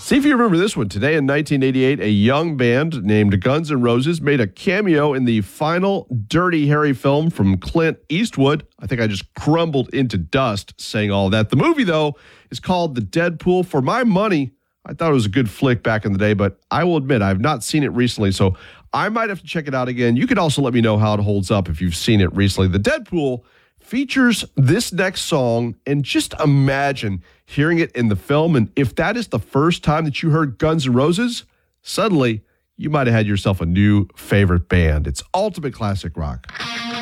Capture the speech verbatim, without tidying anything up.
See if you remember this one. Today in nineteen eighty-eight, a young band named Guns N' Roses made a cameo in the final Dirty Harry film from Clint Eastwood. I think I just crumbled into dust saying all that. The movie, though, is called The Deadpool. For my money, I thought it was a good flick back in the day, but I will admit I've not seen it recently, so I might have to check it out again. You could also let me know how it holds up if you've seen it recently. The Deadpool features this next song, and just imagine hearing it in the film. And if that is the first time that you heard Guns N' Roses, suddenly you might have had yourself a new favorite band. It's ultimate classic rock.